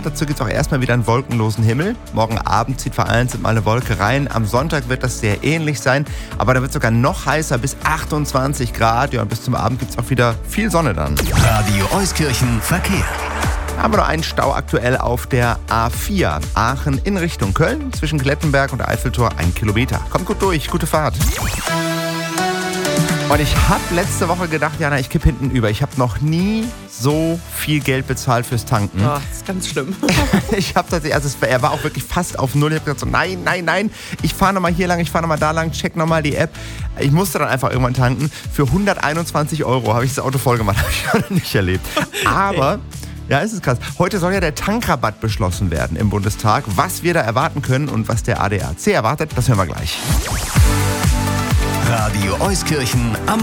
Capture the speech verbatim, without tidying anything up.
Grad. Dazu gibt es auch erstmal wieder einen wolkenlosen Himmel. Morgen Abend zieht vereinzelt mal eine Wolke rein. Am Sonntag wird das sehr ähnlich sein. Aber da wird es sogar noch heißer, bis achtundzwanzig Grad. Ja, und bis zum Abend gibt es auch wieder viel Sonne dann. Radio Euskirchen Verkehr. Haben wir noch einen Stau aktuell auf der A vier. Aachen in Richtung Köln. Zwischen Klettenberg und Eiffeltor ein Kilometer. Kommt gut durch, gute Fahrt. Und ich habe letzte Woche gedacht, Jana, ich kipp hinten über. Ich habe noch nie so viel Geld bezahlt fürs Tanken. Oh, das ist ganz schlimm. Ich habe tatsächlich, also es, er war auch wirklich fast auf Null. Ich habe gesagt so, nein, nein, nein, ich fahre nochmal hier lang, ich fahre nochmal da lang, check nochmal die App. Ich musste dann einfach irgendwann tanken. Für hunderteinundzwanzig Euro habe ich das Auto voll gemacht. Habe ich noch nicht erlebt. Aber... Ja, es ist krass. Heute soll ja der Tankrabatt beschlossen werden im Bundestag. Was wir da erwarten können und was der A D A C erwartet, das hören wir gleich. Radio Euskirchen am